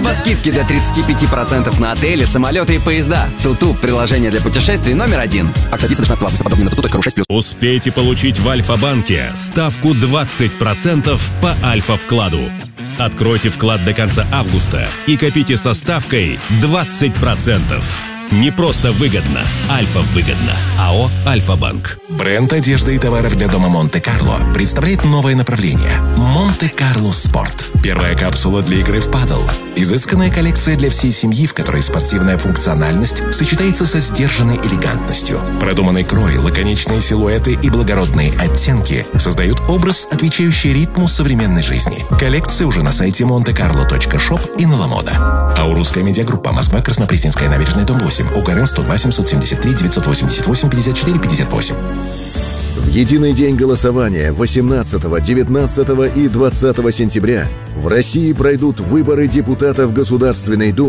Турбоскидки до 35% на отели, самолеты и поезда. Туту – приложение для путешествий номер 1. Акция длится до 16 августа. Подробнее на tutu.ru 6+. Успейте получить в Альфа-банке ставку 20% по Альфа-вкладу. Откройте вклад до конца августа и копите со ставкой 20%. Не просто выгодно, Альфа-выгодно. АО «Альфа-банк». Бренд одежды и товаров для дома Монте-Карло представляет новое направление – Монте-Карло Спорт. Первая капсула для игры в падл. Изысканная коллекция для всей семьи, в которой спортивная функциональность сочетается со сдержанной элегантностью. Продуманный крой, лаконичные силуэты и благородные оттенки создают образ, отвечающий ритму современной жизни. Коллекция уже на сайте montecarlo.shop и на Ламода. Аурусская медиагруппа. Москва, Краснопресненская набережная, дом 8. УКРН 102 773 988 54 58. В единый день голосования 18, 19 и 20 сентября в России пройдут выборы депутатов Государственной Думы